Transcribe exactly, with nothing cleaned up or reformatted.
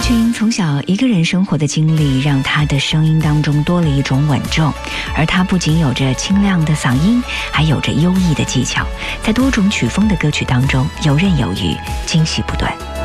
群从小一个人生活的经历，让他的声音当中多了一种稳重，而他不仅有着清亮的嗓音，还有着优异的技巧，在多种曲风的歌曲当中游刃有余，惊喜不断。